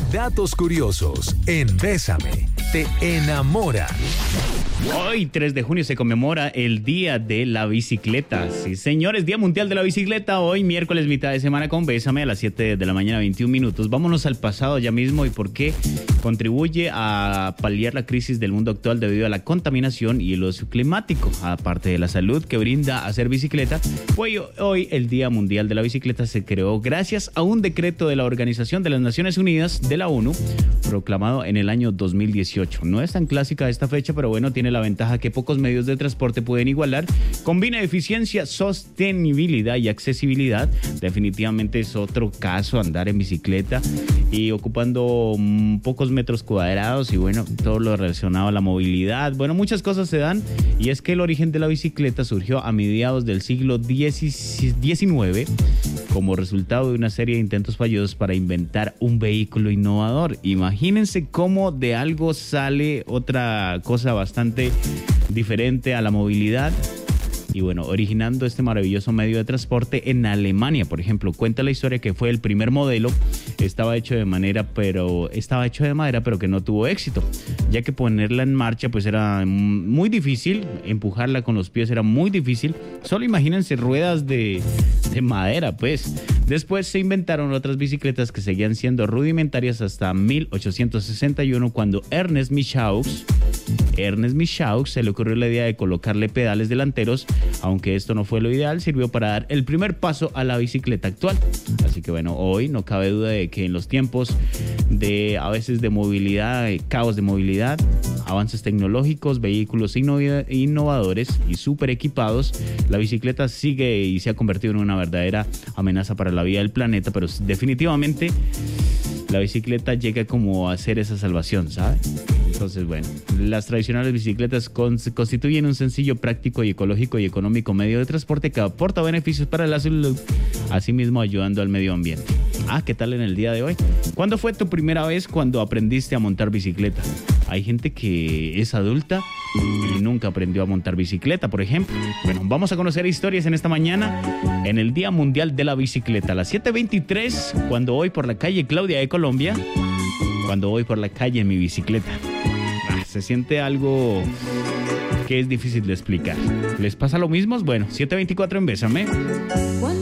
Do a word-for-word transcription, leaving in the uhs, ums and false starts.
Datos curiosos en Bésame, te enamora. Hoy, tres de junio, se conmemora el Día de la Bicicleta. Sí, señores, Día Mundial de la Bicicleta. Hoy, miércoles, mitad de semana con Bésame a las siete de la mañana, veintiún minutos. Vámonos al pasado ya mismo y por qué contribuye a paliar la crisis del mundo actual debido a la contaminación y el ocio climático. Aparte de la salud que brinda hacer bicicleta, hoy, hoy el Día Mundial de la Bicicleta se creó gracias a un decreto de la Organización de las Naciones Unidas de la ONU, proclamado en el año dos mil dieciocho. No es tan clásica esta fecha, pero bueno, tiene la ventaja que pocos medios de transporte pueden igualar. Combina eficiencia, sostenibilidad y accesibilidad. Definitivamente es otro caso andar en bicicleta y ocupando um, pocos metros cuadrados y bueno, todo lo relacionado a la movilidad. Bueno, muchas cosas se dan y es que el origen de la bicicleta surgió a mediados del siglo diecinueve como resultado de una serie de intentos fallidos para inventar un vehículo innovador. Imagínense cómo de algo sale otra cosa bastante diferente a la movilidad. Y bueno, originando este maravilloso medio de transporte en Alemania, por ejemplo, cuenta la historia que fue el primer modelo, estaba hecho de manera, pero estaba hecho de madera, pero que no tuvo éxito, ya que ponerla en marcha pues era muy difícil, empujarla con los pies era muy difícil. Solo imagínense ruedas de, de madera, pues. Después se inventaron otras bicicletas que seguían siendo rudimentarias hasta mil ochocientos sesenta y uno, cuando Ernest Michaux Ernest Michaux se le ocurrió la idea de colocarle pedales delanteros, aunque esto no fue lo ideal, sirvió para dar el primer paso a la bicicleta actual. Así que bueno, hoy no cabe duda de que en los tiempos de a veces de movilidad, de caos de movilidad, avances tecnológicos, vehículos innovadores y súper equipados, la bicicleta sigue y se ha convertido en una verdadera amenaza para la vida del planeta, pero definitivamente la bicicleta llega como a ser esa salvación, ¿sabe? Entonces, bueno, las tradicionales bicicletas constituyen un sencillo, práctico y ecológico y económico medio de transporte que aporta beneficios para la salud, asimismo ayudando al medio ambiente. Ah, ¿qué tal en el día de hoy? ¿Cuándo fue tu primera vez cuando aprendiste a montar bicicleta? Hay gente que es adulta y nunca aprendió a montar bicicleta, por ejemplo. Bueno, vamos a conocer historias en esta mañana en el Día Mundial de la Bicicleta. A las siete veintitrés, cuando voy por la calle Claudia de Colombia, cuando voy por la calle en mi bicicleta. Ah, se siente algo que es difícil de explicar. ¿Les pasa lo mismo? Bueno, siete veinticuatro en Bésame.